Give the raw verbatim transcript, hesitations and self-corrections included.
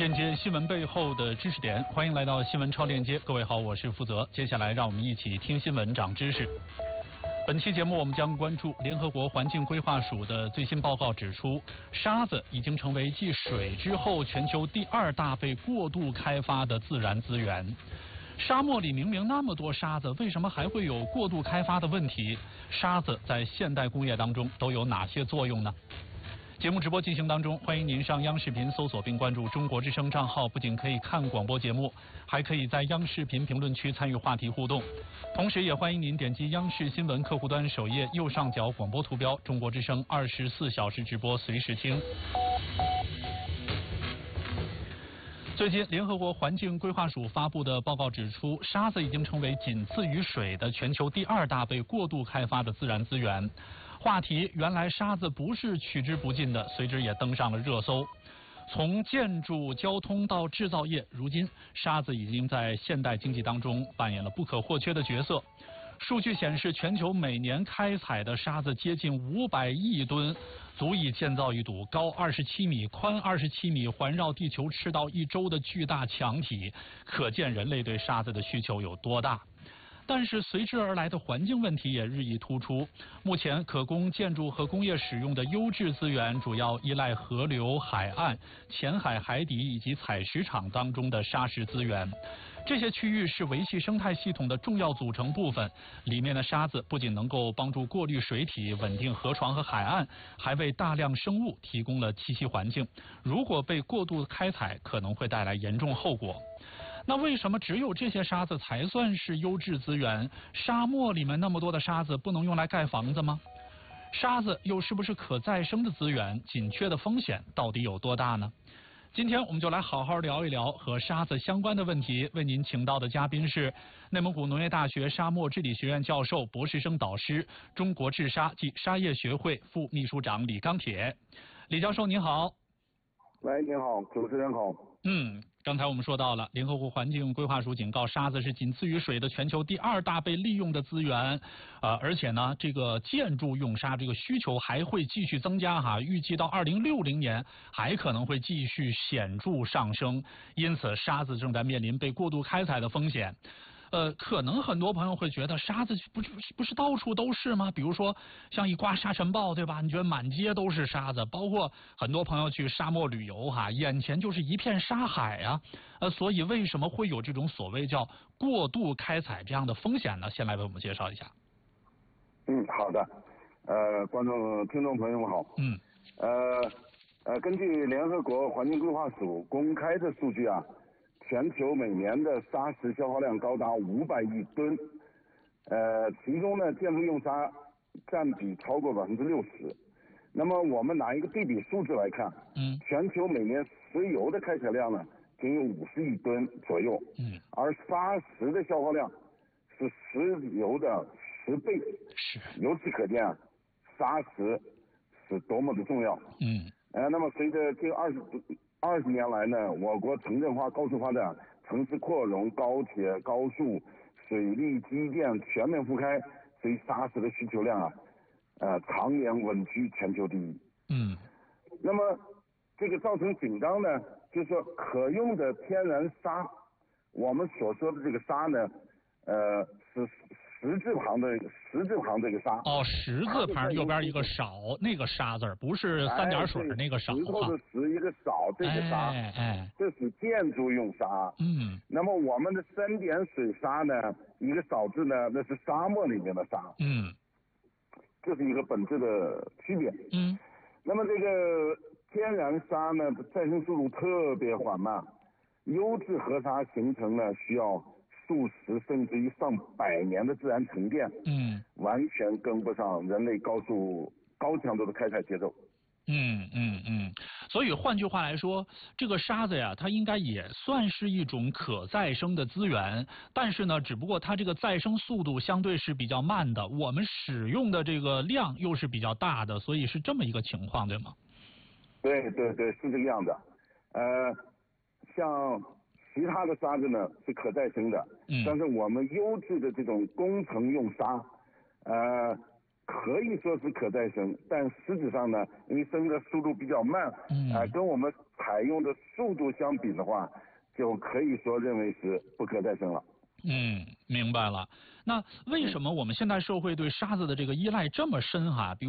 链接新闻背后的知识点，欢迎来到新闻超链接。各位好，我是负责。接下来让我们一起听新闻长知识。本期节目我们将关注联合国环境规划署的最新报告指出，沙子已经成为继水之后全球第二大被过度开发的自然资源。沙漠里明明那么多沙子，为什么还会有过度开发的问题？沙子在现代工业当中都有哪些作用呢？节目直播进行当中，欢迎您上央视频搜索并关注中国之声账号，不仅可以看广播节目，还可以在央视频评论区参与话题互动。同时也欢迎您点击央视新闻客户端首页右上角广播图标，中国之声二十四小时直播随时听。最近，联合国环境规划署发布的报告指出，沙子已经成为仅次于水的全球第二大被过度开发的自然资源。话题原来沙子不是取之不尽的，随之也登上了热搜。从建筑、交通到制造业，如今沙子已经在现代经济当中扮演了不可或缺的角色。数据显示，全球每年开采的沙子接近五百亿吨，足以建造一堵高二十七米、宽二十七米、环绕地球赤道一周的巨大墙体，可见人类对沙子的需求有多大。但是随之而来的环境问题也日益突出。目前可供建筑和工业使用的优质资源主要依赖河流、海岸、浅海、海底以及采石场当中的沙石资源。这些区域是维系生态系统的重要组成部分，里面的沙子不仅能够帮助过滤水体、稳定河床和海岸，还为大量生物提供了栖息环境。如果被过度开采，可能会带来严重后果。那为什么只有这些沙子才算是优质资源？沙漠里面那么多的沙子不能用来盖房子吗？沙子又是不是可再生的资源？紧缺的风险到底有多大呢？今天我们就来好好聊一聊和沙子相关的问题。为您请到的嘉宾是内蒙古农业大学沙漠治理学院教授、博士生导师、中国治沙及沙业学会副秘书长李钢铁。李教授您好。 喂，您好，主持人好。 嗯，刚才我们说到了，联合国环境规划署警告，沙子是仅次于水的全球第二大被利用的资源，呃，而且呢，这个建筑用沙这个需求还会继续增加哈，预计到二零六零年还可能会继续显著上升，因此沙子正在面临被过度开采的风险。呃，可能很多朋友会觉得沙子不是不是到处都是吗？比如说像一刮沙尘暴，对吧？你觉得满街都是沙子，包括很多朋友去沙漠旅游哈，眼前就是一片沙海啊。呃，所以为什么会有这种所谓叫过度开采这样的风险呢？先来为我们介绍一下。 嗯，好的。呃，观众、听众朋友们好。 嗯。 呃呃，根据联合国环境规划署公开的数据啊。全球每年的沙石消耗量高达五百亿吨，呃，其中呢，建筑用沙占比超过百分之六十。那么我们拿一个对比数字来看， 嗯， 全球每年石油的开采量呢，仅有五十亿吨左右， 嗯， 而沙石的消耗量是石油的十倍。 是。 由此可见啊，沙石是多么的重要。 嗯， 呃，那么随着近二十二十年来呢，我国城镇化、高速发展、城市扩容、高铁、高速、水利基建全面覆开，所以沙石的需求量啊，呃，常年稳居全球第一。 嗯， 那么这个造成紧张呢，就是说可用的天然沙，我们所说的这个沙呢，呃，是十字旁的十字旁这个沙。 哦，十字旁右边一个少那个沙字，不是三点水那个少。 石头的石一个少这个沙， 哎哎， 这是建筑用沙。 嗯。 那么我们的三点水沙呢，一个少字呢，那是沙漠里面的沙。 嗯。 这是一个本质的区别。 嗯。 那么这个天然沙呢，再生速度特别缓慢，优质河沙形成呢需要数十甚至于上百年的自然沉淀， 嗯， 完全跟不上人类高速高强度的开采节奏。 嗯嗯嗯，所以换句话来说，这个沙子呀，它应该也算是一种可再生的资源，但是呢，只不过它这个再生速度相对是比较慢的，我们使用的这个量又是比较大的，所以是这么一个情况，对吗？ 对对对，是这个样子。呃，像其他的沙子呢是可再生的， 嗯， 但是我们优质的这种工程用沙，呃， 可以说是可再生，但实质上呢，因为生的速度比较慢， 嗯， 呃，跟我们采用的速度相比的话，就可以说认为是不可再生了。 嗯，明白了。那为什么我们现代社会对沙子的这个依赖这么深哈？比如